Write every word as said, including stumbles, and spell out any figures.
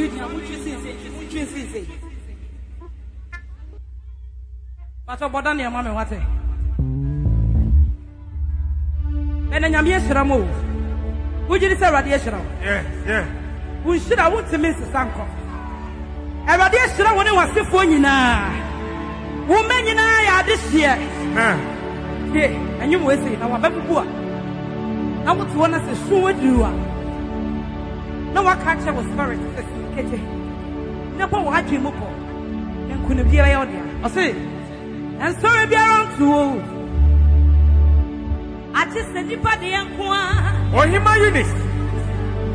you can which is which is but about Daniel Mamma what and then I'm yes Ramo. Would you say radiation? Yeah, yeah. We should have want to miss the Sanko. A radiation when it was the phone in a woman in I this year. Yeah, and you will say, now I'm baby poor. Now what's one as a shoe with you? No one catcher was very kitchen. Never watching Mupo. And couldn't be a audience. I say, and sorry, be around to I just said, you party and one. Or him, my unit.